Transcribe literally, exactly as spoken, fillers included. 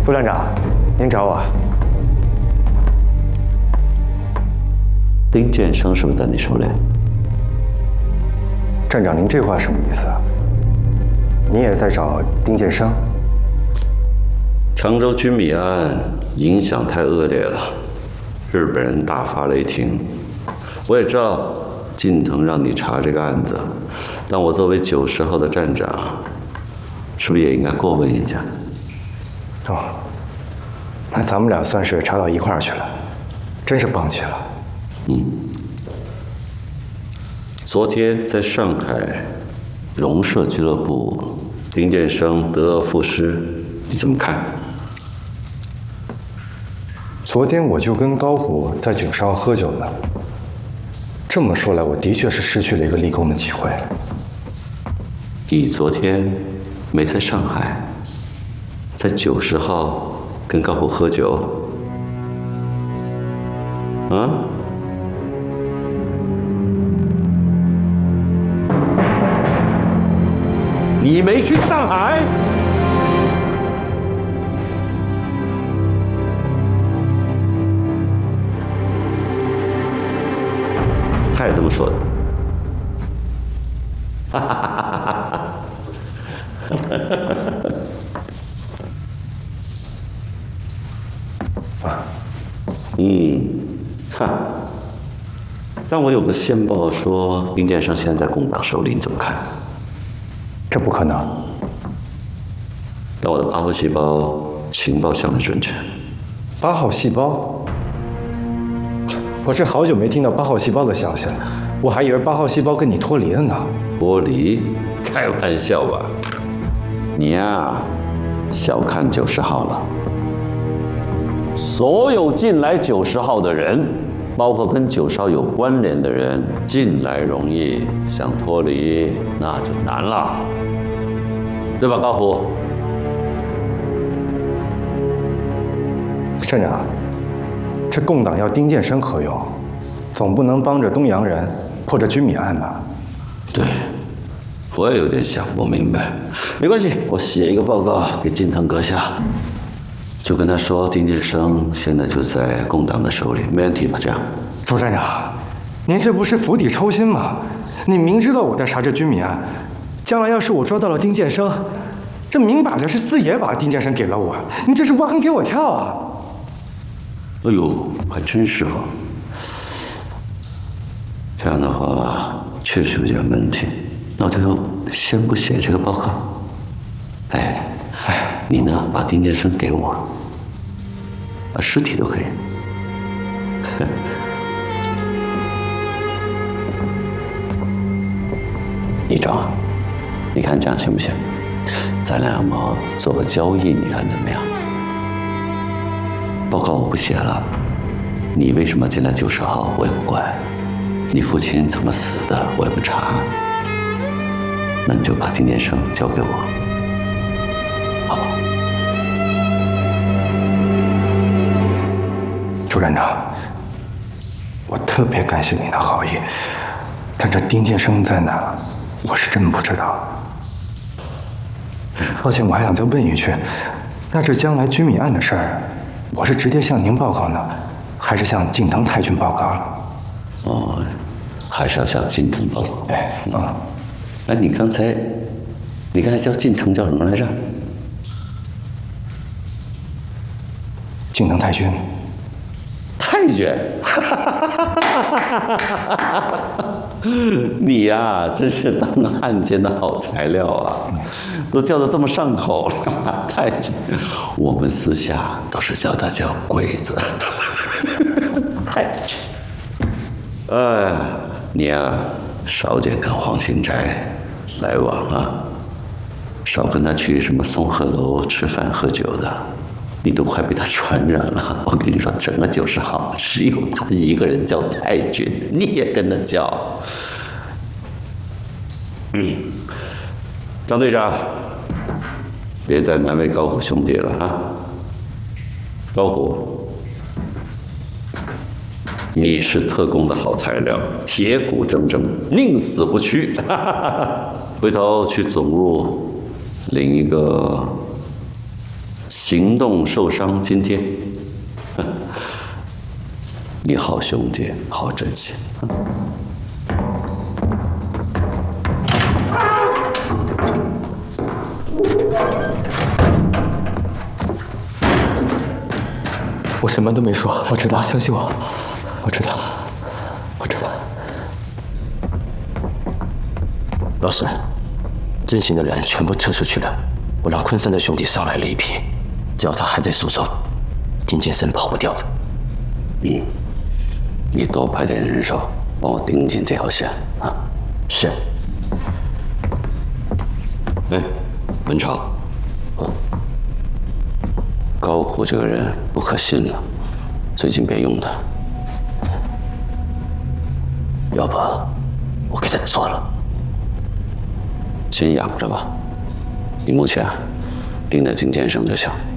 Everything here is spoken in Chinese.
副站长，您找我？ 丁建生是不是在你手里？ 站长，您这话什么意思啊？你也在找丁建生？ 常州军米案影响太恶劣了，日本人大发雷霆。我也知道近藤让你查这个案子，但我作为九十号的站长，是不是也应该过问一下？ 哦，那咱们俩算是查到一块儿去了，真是帮齐了。 嗯。昨天在上海荣社俱乐部，丁建生得而复失，你怎么看？ 昨天我就跟高虎在九十号喝酒呢。这么说来，我的确是失去了一个立功的机会。 你昨天没在上海，在九十号跟高虎喝酒？啊？你没去上海？他也这么说的。哈哈哈哈哈哈！啊，嗯，哈。但我有个线报说丁建生现在在共党手里，你怎么看？ 这不可能。 但我的八号细胞情报相对准确。 八号细胞？我这好久没听到八号细胞的消息了，我还以为八号细胞跟你脱离了呢。 脱离？开玩笑吧！你呀，小看九十号了。所有进来九十号的人，包括跟九十号有关联的人，进来容易，想脱离那就难了，对吧，高虎？ 站长，这共党要丁建生何用？总不能帮着东洋人破这军米案吧？ 对，我也有点想不明白。没关系，我写一个报告给近藤阁下，就跟他说丁建生现在就在共党的手里，没问题吧？这样。 朱站长，您这不是釜底抽薪吗？你明知道我在查这军米案，将来要是我抓到了丁建生，这明摆着是四爷把丁建生给了我，你这是挖坑给我跳啊！ 哎呦，还真是哦。这样的话确实有点问题，那我就先不写这个报告。哎哎，你呢，把丁建生给我，啊，尸体都可以。一章，你看这样行不行？咱俩嘛做个交易，你看怎么样？报告我不写了，你为什么进来九十号我也不管，你父亲怎么死的我也不查，那你就把丁建生交给我，好吧？ 朱站长，我特别感谢您的好意，但这丁建生在哪，我是真不知道。而且我还想再问一句，那这将来军米案的事儿，我是直接向您报告呢，还是向近藤太君报告了？ 哦，还是要向近藤报告。 哎，啊， 哎，你刚才，你刚才叫近藤叫什么来着？ 近藤太君。 太君，你呀，真是当汉奸的好材料啊！都叫得这么上口了，太君。我们私下都是叫他叫鬼子。太君，哎，你呀，少点跟黄兴斋来往啊，少跟他去什么松鹤楼吃饭喝酒的。你都快被他传染了！我跟你说，整个九十号只有他一个人叫太君，你也跟着叫。嗯，张队长，别再难为高虎兄弟了啊！高虎，你是特工的好材料，铁骨铮铮，宁死不屈。回头去总务领一个行动受伤津贴。你好兄弟，好珍惜。 我什么都没说，我知道，相信我，我知道，我知道。 老师，真行的人全部撤出去了，我让昆山的兄弟捎来了一批，只要他还在苏州，丁建生跑不掉的。 嗯，你多派点人手帮我盯紧这条线啊。 是。 哎，文超， 嗯， 高虎这个人不可信了，最近别用他。 要不我给他做了。 先养着吧，你目前盯着金建生就行。